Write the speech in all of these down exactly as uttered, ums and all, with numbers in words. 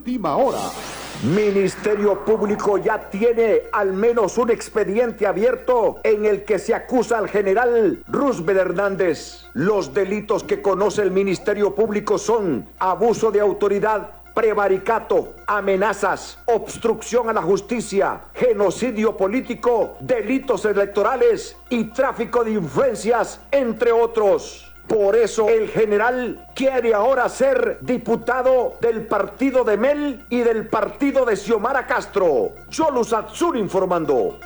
Última hora. Ministerio Público ya tiene al menos un expediente abierto en el que se acusa al general Roosevelt Hernández. Los delitos que conoce el Ministerio Público son abuso de autoridad, prevaricato, amenazas, obstrucción a la justicia, genocidio político, delitos electorales y tráfico de influencias, entre otros. Por eso el general quiere ahora ser diputado del partido de Mel y del partido de Xiomara Castro. Cholu Satsur informando.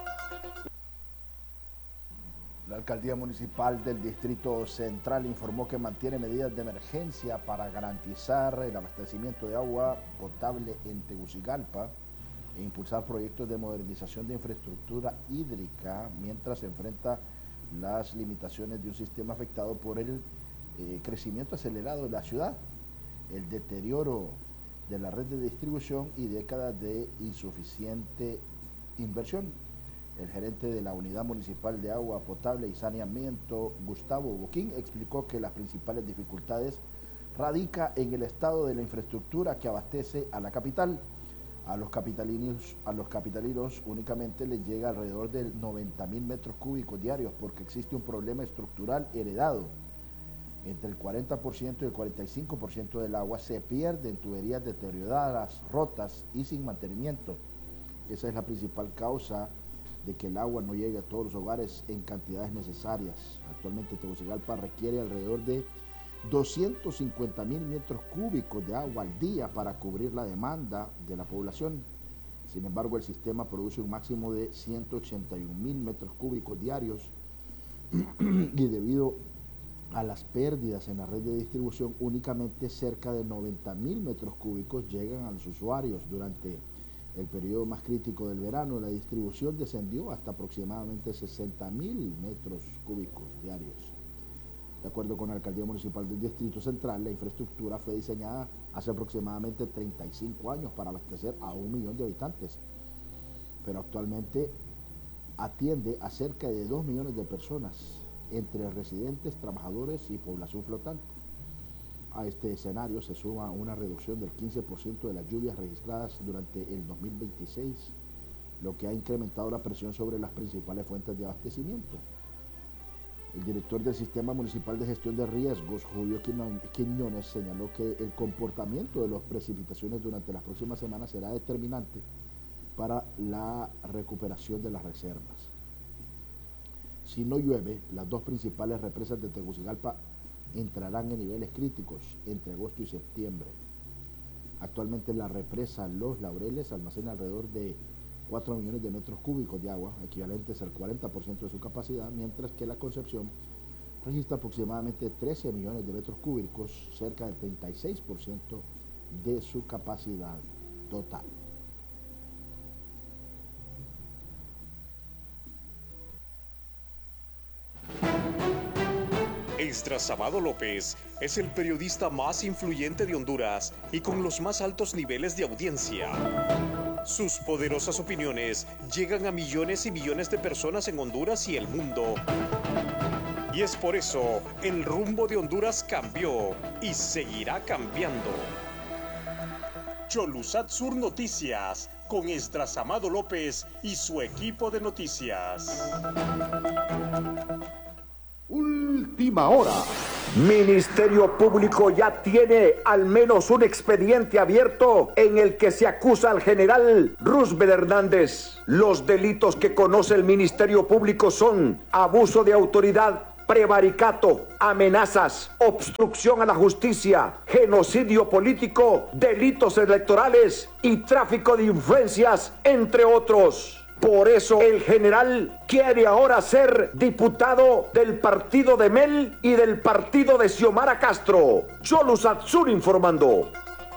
La Alcaldía Municipal del Distrito Central informó que mantiene medidas de emergencia para garantizar el abastecimiento de agua potable en Tegucigalpa e impulsar proyectos de modernización de infraestructura hídrica mientras se enfrenta las limitaciones de un sistema afectado por el eh, crecimiento acelerado de la ciudad, el deterioro de la red de distribución y décadas de insuficiente inversión. El gerente de la Unidad Municipal de Agua Potable y Saneamiento, Gustavo Boquín, explicó que las principales dificultades radica en el estado de la infraestructura que abastece a la capital. A los capitalinos, a los capitalinos únicamente les llega alrededor de noventa mil metros cúbicos diarios porque existe un problema estructural heredado. Entre el cuarenta por ciento y el cuarenta y cinco por ciento del agua se pierde en tuberías deterioradas, rotas y sin mantenimiento. Esa es la principal causa de que el agua no llegue a todos los hogares en cantidades necesarias. Actualmente Tegucigalpa requiere alrededor de doscientos cincuenta mil metros cúbicos de agua al día para cubrir la demanda de la población. Sin embargo, el sistema produce un máximo de ciento ochenta y un mil metros cúbicos diarios y debido a las pérdidas en la red de distribución, únicamente cerca de noventa mil metros cúbicos llegan a los usuarios. Durante el periodo más crítico del verano, la distribución descendió hasta aproximadamente sesenta mil metros cúbicos diarios. De acuerdo con la Alcaldía Municipal del Distrito Central, la infraestructura fue diseñada hace aproximadamente treinta y cinco años para abastecer a un millón de habitantes, pero actualmente atiende a cerca de dos millones de personas, entre residentes, trabajadores y población flotante. A este escenario se suma una reducción del quince por ciento de las lluvias registradas durante el dos mil veintiséis, lo que ha incrementado la presión sobre las principales fuentes de abastecimiento. El director del Sistema Municipal de Gestión de Riesgos, Julio Quiñones, señaló que el comportamiento de las precipitaciones durante las próximas semanas será determinante para la recuperación de las reservas. Si no llueve, las dos principales represas de Tegucigalpa entrarán en niveles críticos entre agosto y septiembre. Actualmente la represa Los Laureles almacena alrededor de cuatro millones de metros cúbicos de agua, equivalentes al cuarenta por ciento de su capacidad, mientras que la Concepción registra aproximadamente trece millones de metros cúbicos, cerca del treinta y seis por ciento de su capacidad total. Esdras Amado López es el periodista más influyente de Honduras y con los más altos niveles de audiencia. Sus poderosas opiniones llegan a millones y millones de personas en Honduras y el mundo. Y es por eso el rumbo de Honduras cambió y seguirá cambiando. Cholu Satsur Noticias con Esdras Amado López y su equipo de noticias. Última hora. Ministerio Público ya tiene al menos un expediente abierto en el que se acusa al general Roosevelt Hernández. Los delitos que conoce el Ministerio Público son abuso de autoridad, prevaricato, amenazas, obstrucción a la justicia, genocidio político, delitos electorales y tráfico de influencias, entre otros. Por eso el general quiere ahora ser diputado del partido de Mel y del partido de Xiomara Castro. Cholu Satsur informando.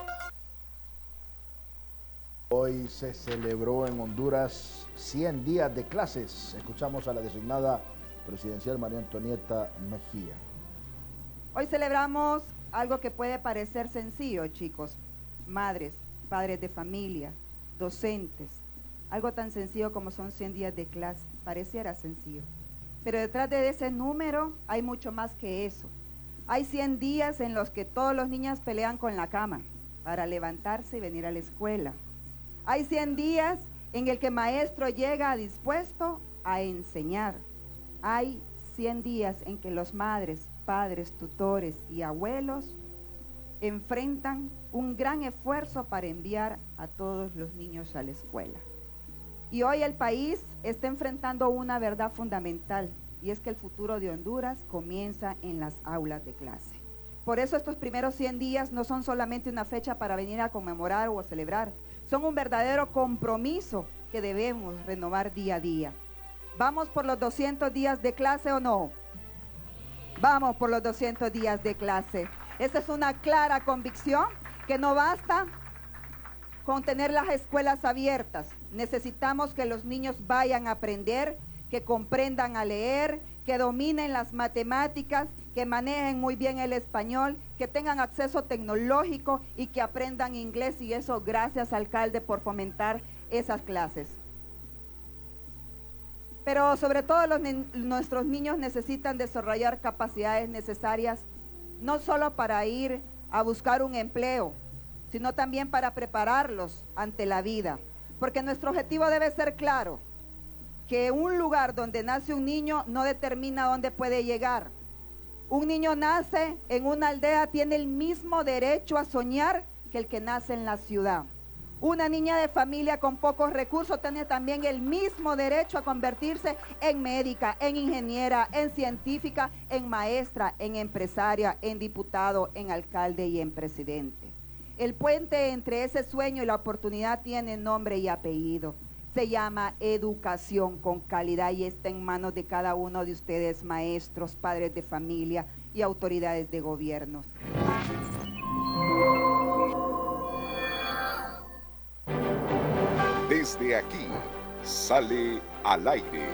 Hoy se celebró en Honduras cien días de clases. Escuchamos a la designada presidencial María Antonieta Mejía. Hoy celebramos algo que puede parecer sencillo, chicos. Madres, padres de familia, docentes. Algo tan sencillo como son cien días de clase, pareciera sencillo. Pero detrás de ese número hay mucho más que eso. Hay cien días en los que todos los niños pelean con la cama. para levantarse y venir a la escuela. Hay cien días en el que maestro llega dispuesto a enseñar. Hay cien días en que los madres, padres, tutores y abuelos enfrentan un gran esfuerzo para enviar a todos los niños a la escuela. Y hoy el país está enfrentando una verdad fundamental, y es que el futuro de Honduras comienza en las aulas de clase. Por eso estos primeros cien días no son solamente una fecha para venir a conmemorar o a celebrar, son un verdadero compromiso que debemos renovar día a día. ¿Vamos por los doscientos días de clase o no? Vamos por los doscientos días de clase. Esta es una clara convicción que no basta con tener las escuelas abiertas. Necesitamos que los niños vayan a aprender, que comprendan a leer, que dominen las matemáticas, que manejen muy bien el español, que tengan acceso tecnológico y que aprendan inglés, y eso gracias, alcalde, por fomentar esas clases. Pero sobre todo los, nuestros niños necesitan desarrollar capacidades necesarias, no solo para ir a buscar un empleo, sino también para prepararlos ante la vida. Porque nuestro objetivo debe ser claro, que un lugar donde nace un niño no determina dónde puede llegar. Un niño nace en una aldea, tiene el mismo derecho a soñar que el que nace en la ciudad. Una niña de familia con pocos recursos tiene también el mismo derecho a convertirse en médica, en ingeniera, en científica, en maestra, en empresaria, en diputado, en alcalde y en presidente. El puente entre ese sueño y la oportunidad tiene nombre y apellido. Se llama educación con calidad y está en manos de cada uno de ustedes, maestros, padres de familia y autoridades de gobierno. Desde aquí sale al aire.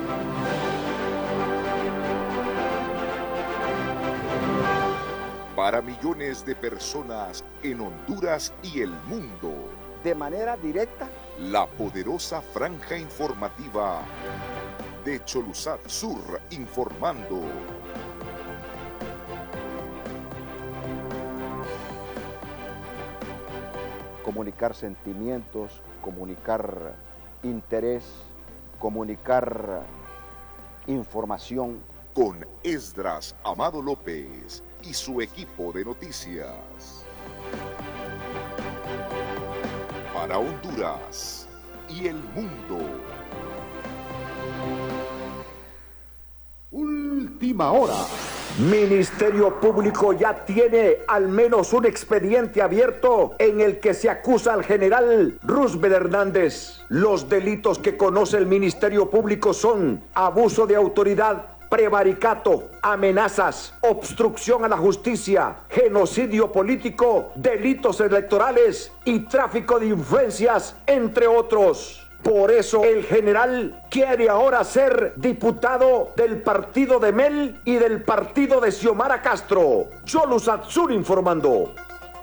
Para millones de personas en Honduras y el mundo. De manera directa. La poderosa franja informativa de Choluzat Sur informando. Comunicar sentimientos, comunicar interés, comunicar información. Con Esdras Amado López y su equipo de noticias. Para Honduras y el mundo. Última hora. Ministerio Público ya tiene al menos un expediente abierto en el que se acusa al general Roosevelt Hernández. Los delitos que conoce el Ministerio Público son abuso de autoridad, prevaricato, amenazas, obstrucción a la justicia, genocidio político, delitos electorales y tráfico de influencias, entre otros. Por eso el general quiere ahora ser diputado del partido de Mel y del partido de Xiomara Castro. Choluzat Sur informando.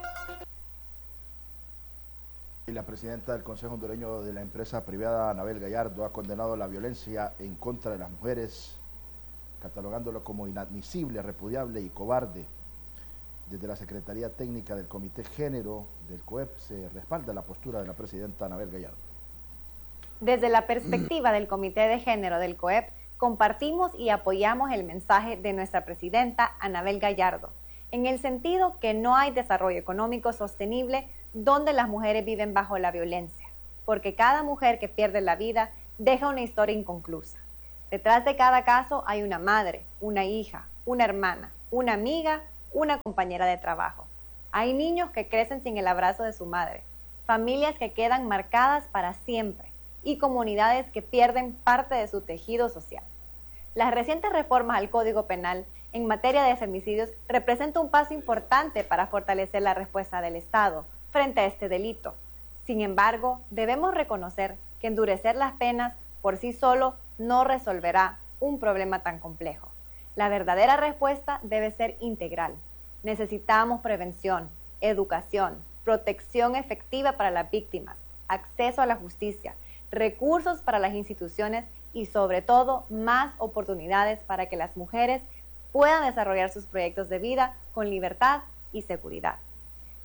Y la presidenta del Consejo Hondureño de la empresa privada, Anabel Gallardo, ha condenado la violencia en contra de las mujeres, catalogándolo como inadmisible, repudiable y cobarde. Desde la Secretaría Técnica del Comité Género del C O E P se respalda la postura de la presidenta Anabel Gallardo. Desde la perspectiva del Comité de Género del C O E P, compartimos y apoyamos el mensaje de nuestra presidenta Anabel Gallardo, en el sentido que no hay desarrollo económico sostenible donde las mujeres viven bajo la violencia, porque cada mujer que pierde la vida deja una historia inconclusa. Detrás de cada caso hay una madre, una hija, una hermana, una amiga, una compañera de trabajo. Hay niños que crecen sin el abrazo de su madre, familias que quedan marcadas para siempre y comunidades que pierden parte de su tejido social. Las recientes reformas al Código Penal en materia de femicidios representan un paso importante para fortalecer la respuesta del Estado frente a este delito. Sin embargo, debemos reconocer que endurecer las penas por sí solo no resolverá un problema tan complejo. La verdadera respuesta debe ser integral. Necesitamos prevención, educación, protección efectiva para las víctimas, acceso a la justicia, recursos para las instituciones y sobre todo más oportunidades para que las mujeres puedan desarrollar sus proyectos de vida con libertad y seguridad.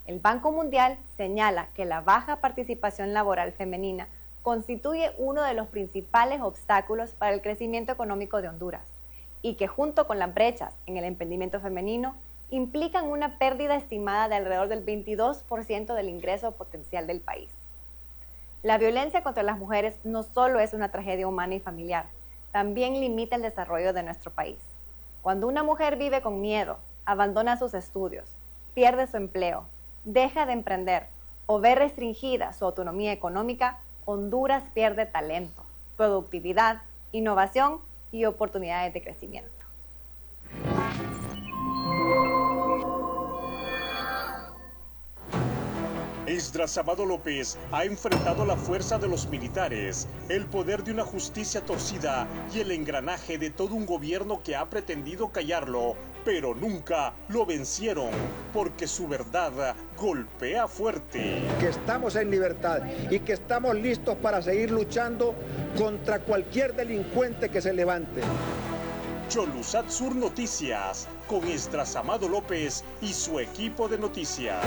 El Banco Mundial señala que la baja participación laboral femenina constituye uno de los principales obstáculos para el crecimiento económico de Honduras y que junto con las brechas en el emprendimiento femenino implican una pérdida estimada de alrededor del veintidós por ciento del ingreso potencial del país. La violencia contra las mujeres no solo es una tragedia humana y familiar, también limita el desarrollo de nuestro país. Cuando una mujer vive con miedo, abandona sus estudios, pierde su empleo, deja de emprender o ve restringida su autonomía económica, Honduras pierde talento, productividad, innovación y oportunidades de crecimiento. Esdras Amado López ha enfrentado la fuerza de los militares, el poder de una justicia torcida y el engranaje de todo un gobierno que ha pretendido callarlo, pero nunca lo vencieron, porque su verdad golpea fuerte. Que estamos en libertad y que estamos listos para seguir luchando contra cualquier delincuente que se levante. Cholusat Sur Noticias, con Esdras Amado López y su equipo de noticias.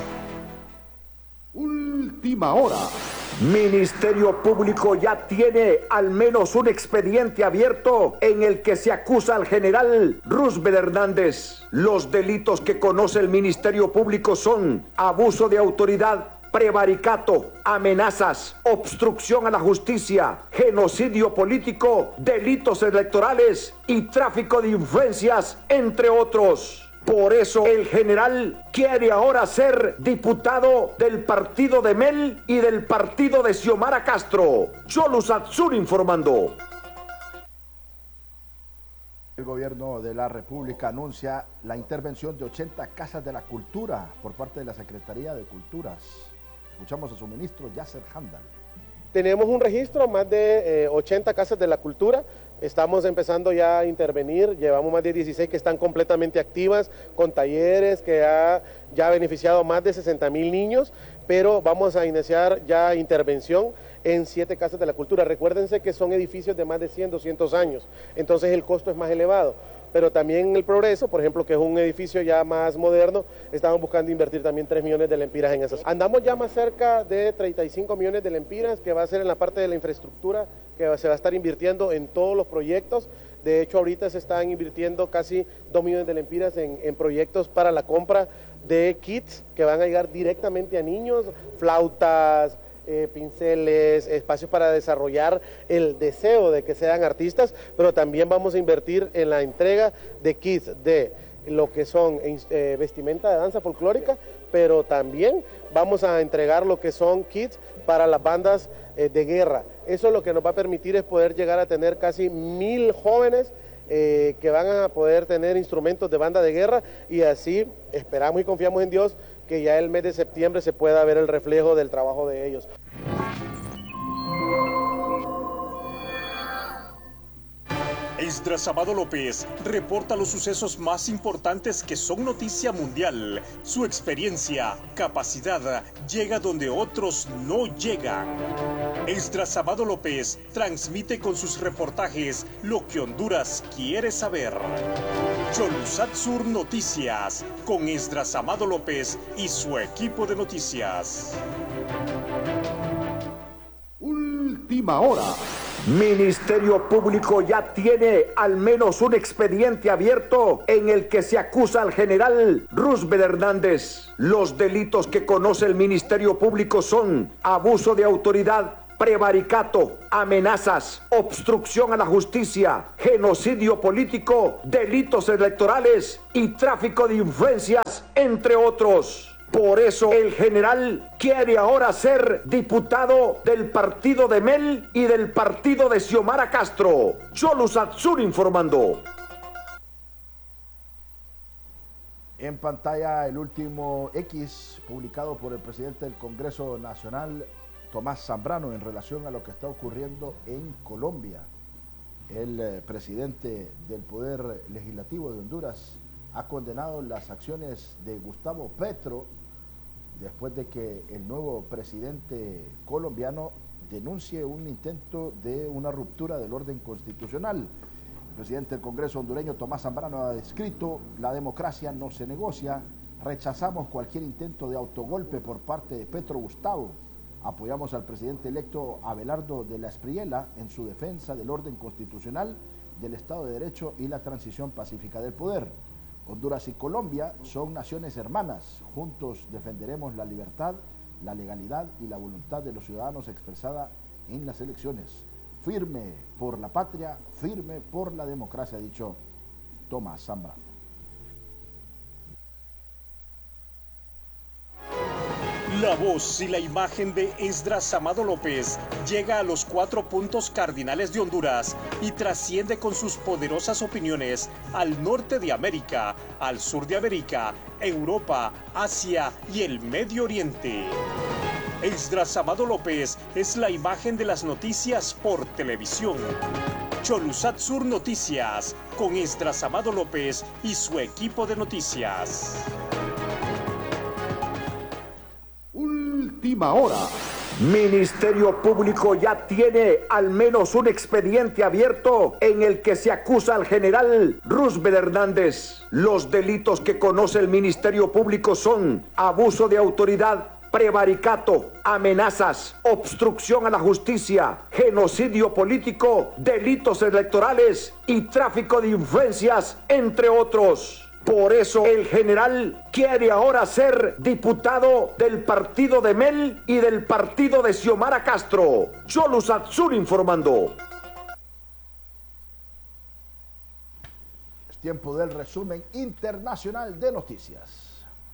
Última hora. Ministerio Público ya tiene al menos un expediente abierto en el que se acusa al general Roosevelt Hernández. Los delitos que conoce el Ministerio Público son abuso de autoridad, prevaricato, amenazas, obstrucción a la justicia, genocidio político, delitos electorales y tráfico de influencias, entre otros. Por eso el general quiere ahora ser diputado del partido de Mel y del partido de Xiomara Castro. Cholusat Sur informando. El gobierno de la República anuncia la intervención de ochenta casas de la cultura por parte de la Secretaría de Culturas. Escuchamos a su ministro, Yasser Handal. Tenemos un registro, más de eh, ochenta casas de la cultura. Estamos empezando ya a intervenir, llevamos más de dieciséis que están completamente activas, con talleres que ha ya beneficiado a más de sesenta mil niños, pero vamos a iniciar ya intervención en siete casas de la cultura. Recuérdense que son edificios de más de cien, doscientos años, entonces el costo es más elevado. Pero también en el Progreso, por ejemplo, que es un edificio ya más moderno, estamos buscando invertir también tres millones de lempiras en esas. Andamos ya más cerca de treinta y cinco millones de lempiras, que va a ser en la parte de la infraestructura, que se va a estar invirtiendo en todos los proyectos. De hecho, ahorita se están invirtiendo casi dos millones de lempiras en, en proyectos para la compra de kits que van a llegar directamente a niños, flautas, Eh, pinceles, espacios para desarrollar el deseo de que sean artistas, pero también vamos a invertir en la entrega de kits de lo que son eh, vestimenta de danza folclórica, pero también vamos a entregar lo que son kits para las bandas eh, de guerra. Eso lo que nos va a permitir es poder llegar a tener casi mil jóvenes eh, que van a poder tener instrumentos de banda de guerra, y así esperamos y confiamos en Dios que ya el mes de septiembre se pueda ver el reflejo del trabajo de ellos. Esdras Amado López reporta los sucesos más importantes que son noticia mundial. Su experiencia, capacidad, llega donde otros no llegan. Esdras Amado López transmite con sus reportajes lo que Honduras quiere saber. Cholusat Sur Noticias, con Esdras Amado López y su equipo de noticias. Última hora. Ministerio Público ya tiene al menos un expediente abierto en el que se acusa al general Roosevelt Hernández. Los delitos que conoce el Ministerio Público son abuso de autoridad, prevaricato, amenazas, obstrucción a la justicia, genocidio político, delitos electorales y tráfico de influencias, entre otros. Por eso el general quiere ahora ser diputado del partido de Mel y del partido de Xiomara Castro. Cholusat Sur informando. En pantalla el último X publicado por el presidente del Congreso Nacional, Tomás Zambrano, en relación a lo que está ocurriendo en Colombia. El eh, presidente del Poder Legislativo de Honduras ha condenado las acciones de Gustavo Petro después de que el nuevo presidente colombiano denuncie un intento de una ruptura del orden constitucional. El presidente del Congreso hondureño, Tomás Zambrano, ha descrito: la democracia no se negocia, Rechazamos cualquier intento de autogolpe por parte de Petro Gustavo. Apoyamos al presidente electo Abelardo de la Espriella en su defensa del orden constitucional, del Estado de Derecho y la transición pacífica del poder. Honduras y Colombia son naciones hermanas. Juntos defenderemos la libertad, la legalidad y la voluntad de los ciudadanos expresada en las elecciones. Firme por la patria, firme por la democracia, ha dicho Tomás Zambrano. La voz y la imagen de Esdras Amado López llega a los cuatro puntos cardinales de Honduras y trasciende con sus poderosas opiniones al norte de América, al sur de América, Europa, Asia y el Medio Oriente. Esdras Amado López es la imagen de las noticias por televisión. Cholusat Sur Noticias, con Esdras Amado López y su equipo de noticias. Última hora. Ministerio Público ya tiene al menos un expediente abierto en el que se acusa al general Roosevelt Hernández. Los delitos que conoce el Ministerio Público son abuso de autoridad, prevaricato, amenazas, obstrucción a la justicia, genocidio político, delitos electorales y tráfico de influencias, entre otros. Por eso el general quiere ahora ser diputado del partido de Mel y del partido de Xiomara Castro. Cholusat Sur informando. Es tiempo del resumen internacional de noticias.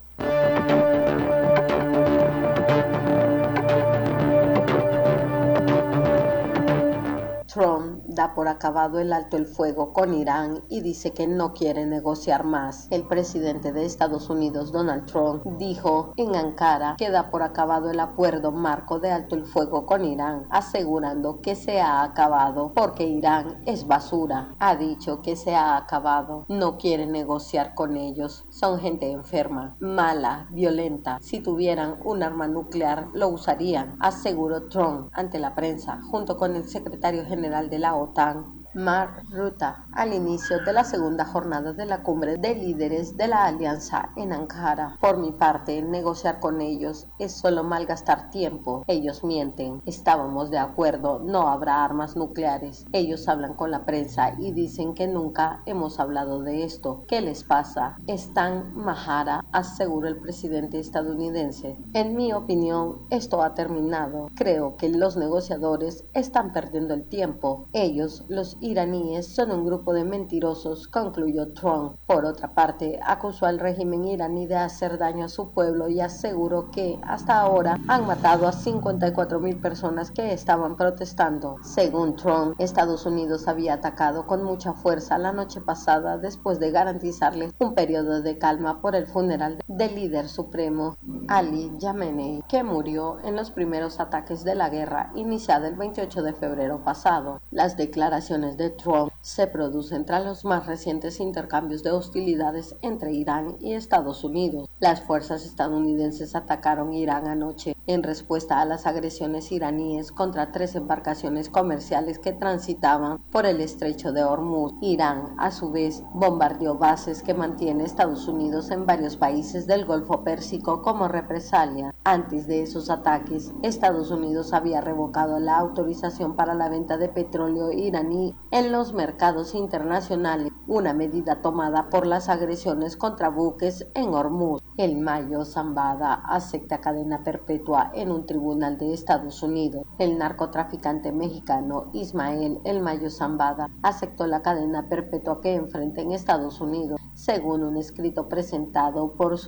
Trump da por acabado el alto el fuego con Irán y dice que no quiere negociar más. El presidente de Estados Unidos, Donald Trump, dijo en Ankara que da por acabado el acuerdo marco de alto el fuego con Irán, asegurando que se ha acabado porque Irán es basura. Ha dicho que se ha acabado, no quiere negociar con ellos. Son gente enferma, mala, violenta. Si tuvieran un arma nuclear lo usarían, aseguró Trump ante la prensa, junto con el secretario general de la OTAN, Mark Rutte, al inicio de la segunda jornada de la cumbre de líderes de la alianza en Ankara. Por mi parte, negociar con ellos es solo malgastar tiempo. Ellos mienten. Estábamos de acuerdo, no habrá armas nucleares. Ellos hablan con la prensa y dicen que nunca hemos hablado de esto. ¿Qué les pasa? Están majara, aseguró el presidente estadounidense. En mi opinión, esto ha terminado. Creo que los negociadores están perdiendo el tiempo. Ellos, los iraníes, son un grupo de mentirosos, concluyó Trump. Por otra parte, acusó al régimen iraní de hacer daño a su pueblo y aseguró que hasta ahora han matado a cincuenta y cuatro mil personas que estaban protestando. Según Trump, Estados Unidos había atacado con mucha fuerza la noche pasada después de garantizarles un periodo de calma por el funeral del líder supremo Ali Khamenei, que murió en los primeros ataques de la guerra iniciada el veintiocho de febrero pasado. Las declaraciones de Trump se producen tras los más recientes intercambios de hostilidades entre Irán y Estados Unidos. Las fuerzas estadounidenses atacaron Irán anoche en respuesta a las agresiones iraníes contra tres embarcaciones comerciales que transitaban por el estrecho de Hormuz. Irán, a su vez, bombardeó bases que mantiene Estados Unidos en varios países del Golfo Pérsico como represalia. Antes de esos ataques, Estados Unidos había revocado la autorización para la venta de petróleo iraní en los mercados internacionales, una medida tomada por las agresiones contra buques en Hormuz. El Mayo Zambada acepta cadena perpetua en un tribunal de Estados Unidos. El narcotraficante mexicano Ismael El Mayo Zambada aceptó la cadena perpetua que enfrenta en Estados Unidos, según un escrito presentado por su